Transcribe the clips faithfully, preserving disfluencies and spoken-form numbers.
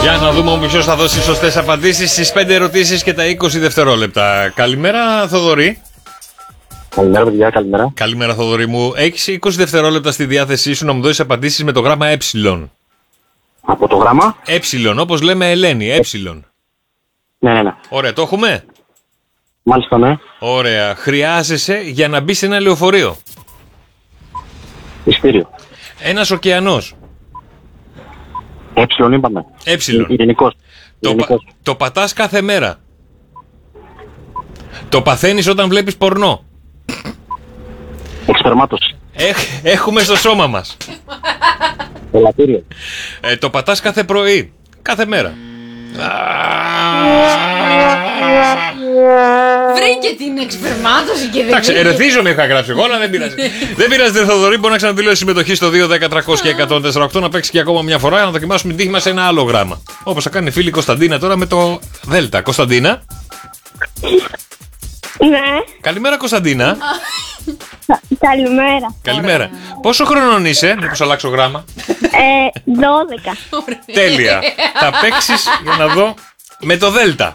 Για να δούμε ποιος θα δώσει σωστές απαντήσεις στις πέντε ερωτήσεις και τα είκοσι δευτερόλεπτα. Καλημέρα, Θοδωρή. Καλημέρα, παιδιά, καλημέρα. Καλημέρα, Θοδωρή μου. Έχεις είκοσι δευτερόλεπτα στη διάθεσή σου να μου δώσεις απαντήσεις με το γράμμα ε. Από το γράμμα? Ε, όπως λέμε Ελένη, ε. Ναι, ναι, ναι. Ωραία, το έχουμε. Μάλιστα, ναι. Ωραία. Χρειάζεσαι για να μπει σε ένα λεωφορείο. Ειστήριο. Ένας ωκεανός. Έψιλον είπαμε. Έψιλον. Γενικός. Το, πα, το πατάς κάθε μέρα. Το παθαίνεις όταν βλέπεις πορνό. Εξπερμάτωση. Έχ, έχουμε στο σώμα μας. Ελαττήριο. Ε, το πατάς κάθε πρωί. Κάθε μέρα. Βρήκε την εξπερμάτωση και δεν Εντάξει, ερεθίζομαι είχα γράψει εγώ, αλλά δεν πειράζει. Δεν πειράζει, δεν Θοδωρή, μπορεί να ξαναδηλώσει συμμετοχή στο δύο δέκα τριακόσια εκατόν τέσσερα οκτώ να παίξει και ακόμα μια φορά να δοκιμάσουμε την τύχη μας σε ένα άλλο γράμμα. Όπως θα κάνει η φίλη Κωνσταντίνα τώρα με το Δέλτα. Κωνσταντίνα. Ναι. Καλημέρα, Κωνσταντίνα. Καλημέρα. Καλημέρα. Πόσο χρονών είσαι, μήπως αλλάξω γράμμα? Ε, δώδεκα. Τέλεια. Θα παίξεις για να δω με το Δέλτα.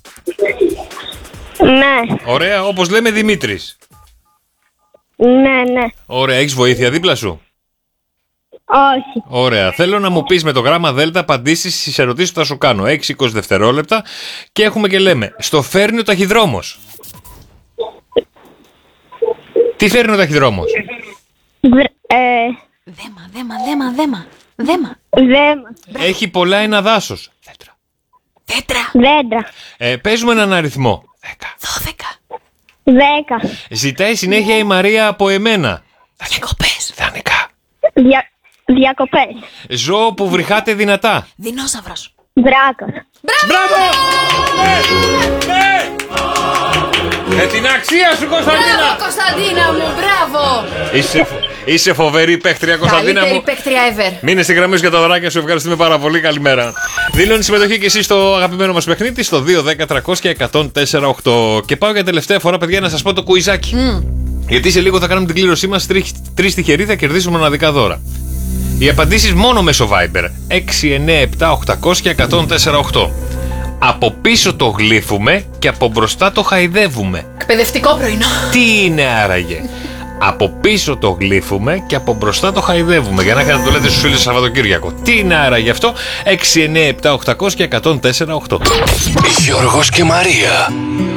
Ναι. Ωραία, όπως λέμε Δημήτρης. Ναι, ναι. Ωραία, έχεις βοήθεια δίπλα σου? Όχι. Ωραία, θέλω να μου πεις με το γράμμα Δέλτα απαντήσεις στις ερωτήσεις που θα σου κάνω. Έχεις είκοσι δευτερόλεπτα και έχουμε και λέμε στο φέρνει ο ταχυδρόμος. Τι φέρνει ο ταχυδρόμος? Ε, Δέμα, δέμα, δέμα, δέμα. Δέμα. δέμα. Έχει πολλά ένα δάσος. Δέντρα. Τέτρα. Δέντρα. Ε, παίζουμε έναν αριθμό. Δέκα. Δώδεκα. Δέκα. Ζητάει συνέχεια η Μαρία από εμένα. Διακοπές. Δανεικά. Δια, διακοπές. Ζώο που βρυχάτε δυνατά. Δεινόσαυρος. Δράκος. Μπράβο! Ναι! Ναι! Με την αξία σου, Κωνσταντίνα! Μπράβο, Κωνσταντίνα μου, μπράβο! Είσαι, είσαι φοβερή παίχτρια, Κωνσταντίνα Καλύτερη μου. παίκτρια ever. Μείνε στη γραμμή σου για τα δωράκια σου. Ευχαριστούμε πάρα πολύ. Καλημέρα. Δήλωνε συμμετοχή και εσύ στο αγαπημένο μας παιχνίδι στο δύο δέκα τριακόσια εκατόν τέσσερα οκτώ. Και πάω για τελευταία φορά, παιδιά, να σας πω το κουιζάκι. Mm. Γιατί σε λίγο θα κάνουμε την κλήρωσή μας. Τρεις τυχεροί θα κερδίσουμε μοναδικά δώρα. Οι απαντήσεις μόνο μέσω Viber έξι εννιά επτά οκτακόσια εκατόν τέσσερα οκτώ. Από πίσω το γλύφουμε και από μπροστά το χαϊδεύουμε. Εκπαιδευτικό πρωινό. Τι είναι άραγε? Από πίσω το γλύφουμε και από μπροστά το χαϊδεύουμε. Για να έχετε να το λέτε στους φίλους Σαββατοκύριακο. Τι είναι άραγε αυτό? έξι εννιά επτά οκτακόσια εκατόν τέσσερα οκτώ. Γιώργος και Μαρία.